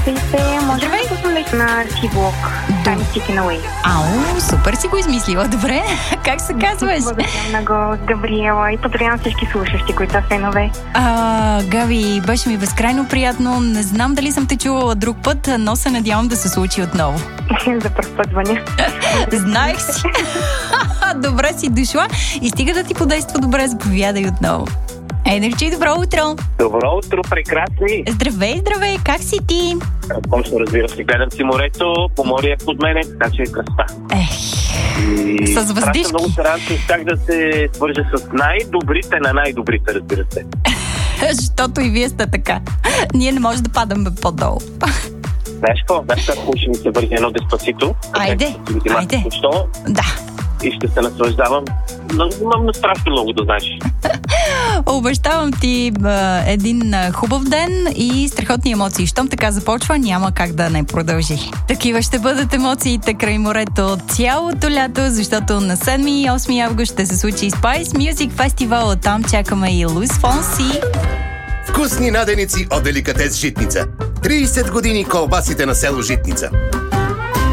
Здравейте, може Здравей. да позволиш на T-Block I'm Sticking Away? Ау, супер си го измислила. Добре, как се казваш? Благодаря много, Габриела, и поздравявам всички слушащи, които са фенове. Габи, беше ми безкрайно приятно. Не знам дали съм те чувала друг път, но се надявам да се случи отново. За пръв път звъня. Знаех си. Добре си дошла и стига да ти подейства добре, заповядай отново. Енерджи, добро утро! Добро утро, прекрасни! Здравей, как си ти? Помощно, разбира се, гледам си морето, по море е под мене, така че е красота. И с въздишки. страшно много се радвам, че щях да се свържа с най-добрите на най-добрите, разбира се. Защото и вие сте така. Ние не можем да падаме по-долу. Знаеш какво ще ми се върне едно Деспасито? Айде. Да. И ще се наслаждавам. Имам страшно много, да знаеш. Обещавам ти един хубав ден и страхотни емоции. Щом така започва, няма как да не продължи. Такива ще бъдат емоциите край морето цялото лято, защото на 7 и 8 август ще се случи Spice Music Festival. Там чакаме и Луис Фонси. Вкусни наденици от Деликатес Житница. 30 години колбасите на село Житница.